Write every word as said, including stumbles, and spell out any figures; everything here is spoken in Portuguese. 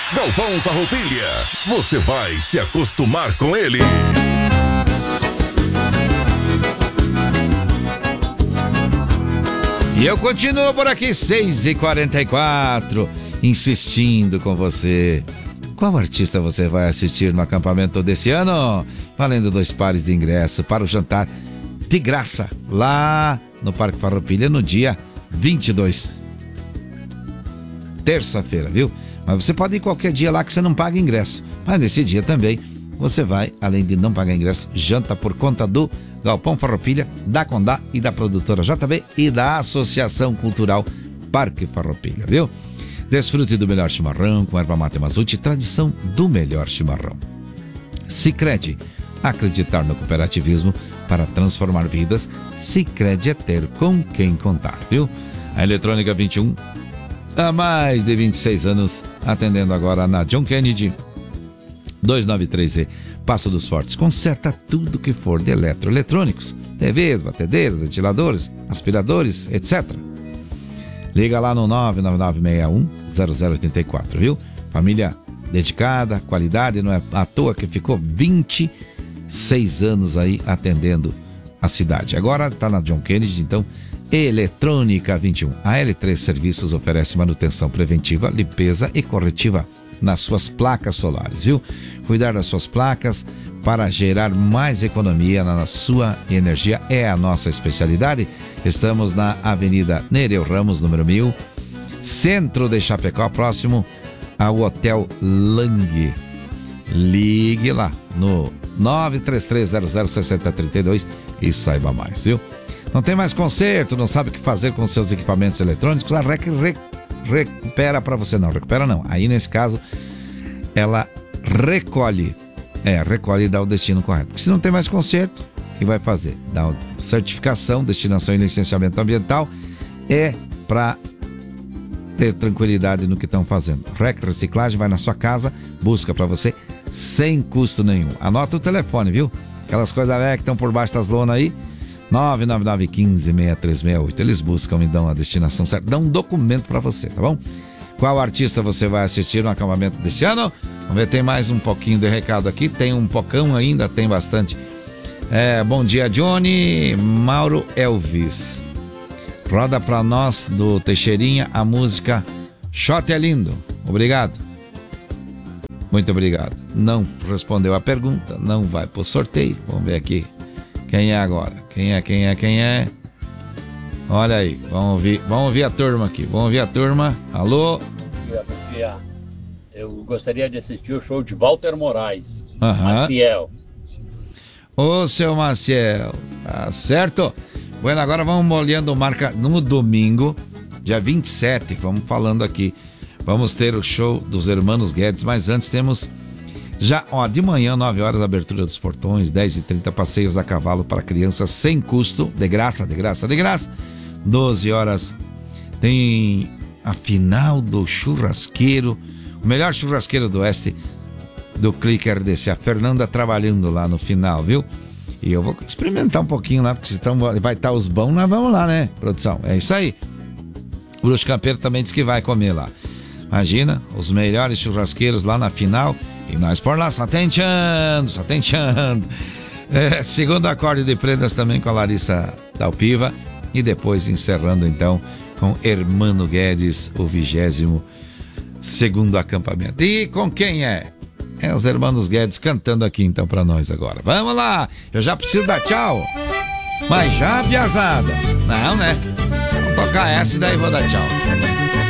Galpão Farroupilha, você vai se acostumar com ele. E eu continuo por aqui, seis e quarenta e quatro, insistindo com você. Qual artista você vai assistir no acampamento desse ano? Valendo dois pares de ingresso para o jantar de graça, lá no Parque Farroupilha, no dia vinte e dois. Terça-feira, viu? Mas você pode ir qualquer dia lá que você não paga ingresso. Mas nesse dia também, você vai, além de não pagar ingresso, janta por conta do Galpão Farroupilha, da Condá e da produtora J B e da Associação Cultural Parque Farroupilha, viu? Desfrute do melhor chimarrão com erva mate Mazute, tradição do melhor chimarrão. Sicredi, acreditar no cooperativismo para transformar vidas. Sicredi é ter com quem contar, viu? A Eletrônica vinte e um, há mais de vinte e seis anos, atendendo agora na John Kennedy duzentos e noventa e três E, Passo dos Fortes. Conserta tudo que for de eletroeletrônicos, T Vs, batedeiras, ventiladores, aspiradores, etcétera. Liga lá no nove nove nove seis um zero zero oito quatro, viu? Família dedicada, qualidade, não é à toa que ficou vinte e seis anos aí atendendo a cidade. Agora está na John Kennedy, então, Eletrônica vinte e um. A L três Serviços oferece manutenção preventiva, limpeza e corretiva nas suas placas solares, viu? Cuidar das suas placas para gerar mais economia na sua energia é a nossa especialidade. Estamos na Avenida Nereu Ramos, número mil, centro de Chapecó, próximo ao Hotel Lang. Ligue lá no nove três três zero zero seis zero três dois e saiba mais, viu? Não tem mais conserto, não sabe o que fazer com seus equipamentos eletrônicos? A REC re, recupera para você. Não, recupera não. Aí, nesse caso, ela recolhe. É, recolhe e dá o destino correto. Porque se não tem mais conserto, o que vai fazer? Dá certificação, destinação e licenciamento ambiental. É para ter tranquilidade no que estão fazendo. Rec Reciclagem vai na sua casa, busca para você sem custo nenhum. Anota o telefone, viu? Aquelas coisas velhas que estão por baixo das lonas aí. nove nove nove um cinco seis três seis oito. Eles buscam e dão a destinação certa, dão um documento para você, tá bom? Qual artista você vai assistir no acampamento desse ano? Vamos ver, tem mais um pouquinho de recado aqui, tem um pocão ainda, tem bastante. É, bom dia, Johnny. Mauro Elvis, roda pra nós do Teixeirinha a música Shot é Lindo. Obrigado. Muito obrigado. Não respondeu a pergunta, não vai pro sorteio. Vamos ver aqui quem é agora. Quem é, quem é, quem é? Olha aí, vamos ouvir, vamos ouvir a turma aqui. Vamos ouvir a turma. Alô? Bom dia. Eu gostaria de assistir o show de Walter Moraes. Aham. Maciel. Ô, seu Maciel, tá certo? Bueno, agora vamos olhando marca no domingo, dia vinte e sete, vamos falando aqui. Vamos ter o show dos Hermanos Guedes, mas antes temos já, ó, de manhã, nove horas, abertura dos portões, dez e trinta, passeios a cavalo para crianças sem custo, de graça, de graça, de graça. doze horas tem a final do churrasqueiro, o melhor churrasqueiro do Oeste do Clicker D C, a Fernanda trabalhando lá no final, viu? E eu vou experimentar um pouquinho lá, porque se tão, vai estar os bons, nós vamos lá, né, produção? É isso aí. O Bruxo Campeiro também disse que vai comer lá. Imagina, os melhores churrasqueiros lá na final, e nós por lá, só tem tchando, só tem tchando. É, segundo acorde de prendas também com a Larissa Dalpiva, e depois encerrando então com Hermano Guedes, o vigésimo segundo acampamento. E com quem é? É os Hermanos Guedes cantando aqui então pra nós agora. Vamos lá, eu já preciso dar tchau. Mas já, piazada? Não, né? Vou tocar essa e daí vou dar tchau.